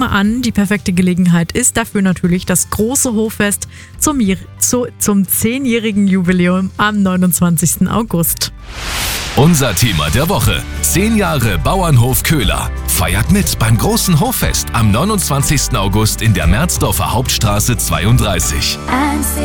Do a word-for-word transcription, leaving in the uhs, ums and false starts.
mal an, die perfekte Gelegenheit ist dafür natürlich das große Hoffest zum, zu, zum zehnjährigen Jubiläum am neunundzwanzigsten August. Unser Thema der Woche. Zehn Jahre Bauernhof Köhler. Feiert mit beim großen Hoffest am neunundzwanzigsten August in der Merzdorfer Hauptstraße zweiunddreißig.